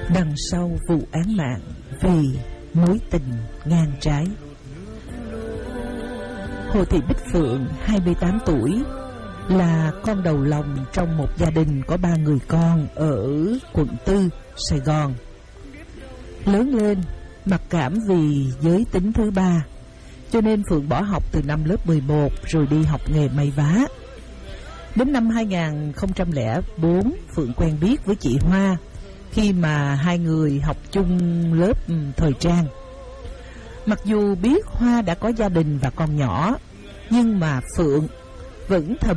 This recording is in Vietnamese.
Đằng sau vụ án mạng vì mối tình ngang trái. Hồ Thị Bích Phượng, 28 tuổi, là con đầu lòng trong một gia đình có 3 người con ở quận 4, Sài Gòn. Lớn lên, mặc cảm vì giới tính thứ ba, cho nên Phượng bỏ học từ năm lớp 11 rồi đi học nghề may vá. Đến năm 2004, Phượng quen biết với chị Hoa khi mà hai người học chung lớp thời trang. Mặc dù biết Hoa đã có gia đình và con nhỏ, nhưng mà Phượng vẫn thầm